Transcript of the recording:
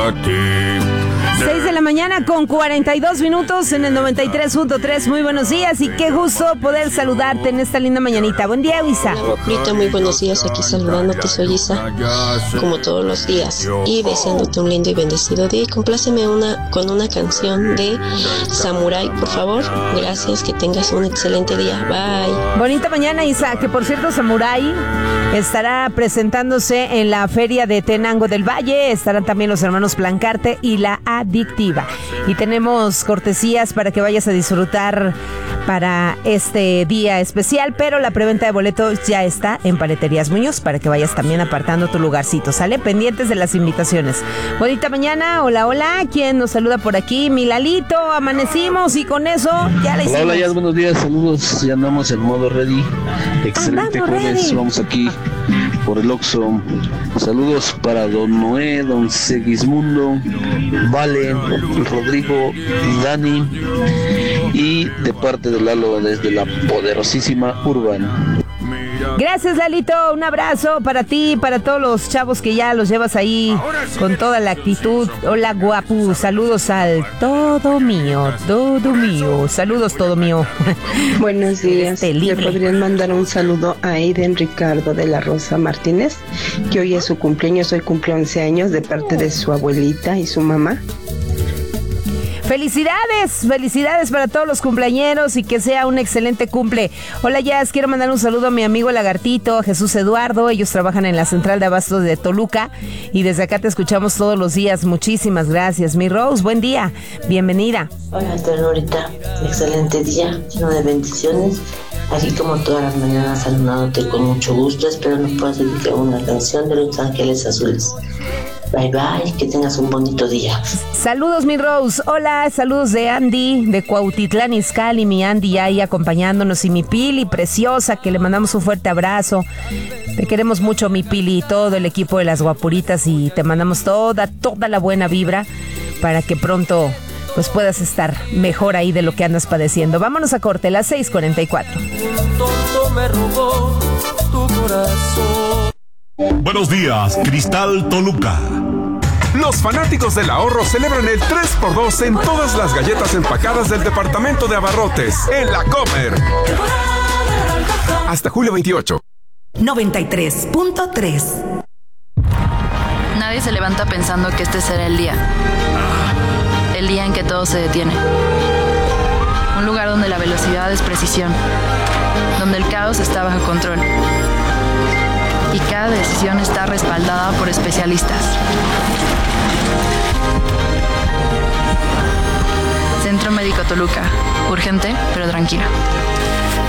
para ti. 6 de la mañana con 42 minutos en el 93.3. Muy buenos días y qué gusto poder saludarte en esta linda mañanita. Buen día, Isa. Hola, Guapurita, muy buenos días. Aquí saludándote, soy Isa, como todos los días, y deseándote un lindo y bendecido día. Y compláceme con una canción de Samurai, por favor. Gracias, que tengas un excelente día. Bye. Bonita mañana, Isa, que por cierto, Samurai estará presentándose en la feria de Tenango del Valle. Estarán también los hermanos Plancarte y la Adictiva. Y tenemos cortesías para que vayas a disfrutar para este día especial, pero la preventa de boletos ya está en Paleterías Muñoz para que vayas también apartando tu lugarcito, ¿sale? Pendientes de las invitaciones. Bonita mañana, hola, hola, ¿quién nos saluda por aquí? Milalito, amanecimos y con eso ya la hicimos. Hola, ya buenos días, saludos, ya andamos en modo ready. Excelente jueves, vamos aquí por el Oxxo. Saludos para don Noé, don Segismundo, Vale, Rodrigo, Dani y de parte de Lalo desde la poderosísima Urban. Gracias, Lalito, un abrazo para ti, para todos los chavos que ya los llevas ahí con toda la actitud. Hola, guapu, saludos al todo mío, saludos todo mío. Buenos días, le podrían mandar un saludo a Aiden Ricardo de la Rosa Martínez, que hoy es su cumpleaños, hoy cumple 11 años de parte de su abuelita y su mamá. Felicidades para todos los cumpleañeros y que sea un excelente cumple. Hola, Jazz, quiero mandar un saludo a mi amigo Lagartito, a Jesús Eduardo. Ellos trabajan en la central de abastos de Toluca y desde acá te escuchamos todos los días. Muchísimas gracias, mi Rose, buen día, bienvenida. Hola, ternurita, excelente día, lleno de bendiciones. Aquí como todas las mañanas saludándote con mucho gusto. Espero nos puedas dedicar una canción de Los Ángeles Azules. Bye bye, que tengas un bonito día. Saludos, mi Rose. Hola, saludos de Andy, de Cuautitlán Izcalli, mi Andy ahí acompañándonos, y mi Pili preciosa, que le mandamos un fuerte abrazo. Te queremos mucho, mi Pili, y todo el equipo de las Guapuritas, y te mandamos toda la buena vibra para que pronto pues puedas estar mejor ahí de lo que andas padeciendo. Vámonos a corte, las 6:44. Un tonto me robó tu corazón. Buenos días, Cristal Toluca. Los fanáticos del ahorro celebran el 3x2 en todas las galletas empacadas del departamento de abarrotes en La Comer. Hasta julio 28. 93.3. Nadie se levanta pensando que este será el día. El día en que todo se detiene. Un lugar donde la velocidad es precisión. Donde el caos está bajo control. Y cada decisión está respaldada por especialistas. Centro Médico Toluca. Urgente, pero tranquilo.